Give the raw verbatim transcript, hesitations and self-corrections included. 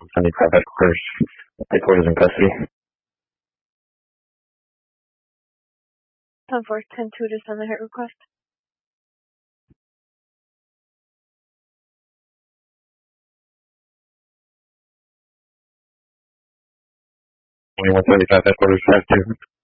seventy-five headquarters. Headquarters in custody. ten four, ten two to send the hit request. twenty-one seventy-five headquarters, five two.